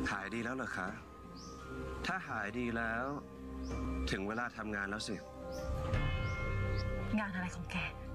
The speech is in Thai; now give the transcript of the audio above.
หายดีแล้วเหรอคะถ้าหายดีแล้วถึงเวลาทำงานแล้วสิงานอะไรของแก